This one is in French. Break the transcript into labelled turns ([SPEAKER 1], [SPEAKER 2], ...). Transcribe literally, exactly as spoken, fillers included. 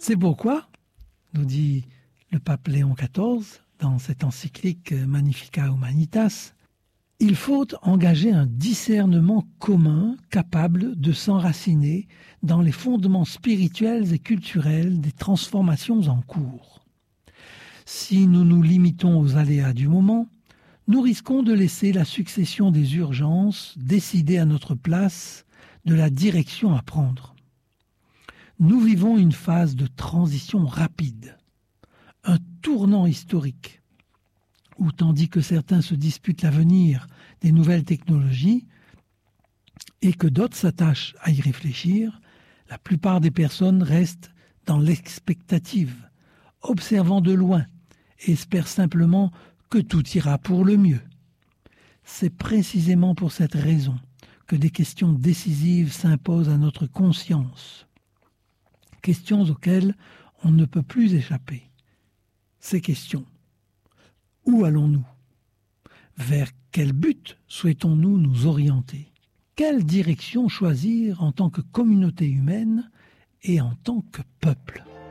[SPEAKER 1] C'est pourquoi, nous dit le pape Léon quatorze dans cette encyclique Magnificat Humanitas, il faut engager un discernement commun capable de s'enraciner dans les fondements spirituels et culturels des transformations en cours. Si nous nous limitons aux aléas du moment, nous risquons de laisser la succession des urgences décider à notre place de la direction à prendre. Nous vivons une phase de transition rapide, un tournant historique, où tandis que certains se disputent l'avenir des nouvelles technologies et que d'autres s'attachent à y réfléchir, la plupart des personnes restent dans l'expectative, observant de loin et espèrent simplement que tout ira pour le mieux. C'est précisément pour cette raison que des questions décisives s'imposent à notre conscience, questions auxquelles on ne peut plus échapper. Ces questions: où allons-nous? Vers quel but souhaitons-nous nous orienter? Quelle direction choisir en tant que communauté humaine et en tant que peuple?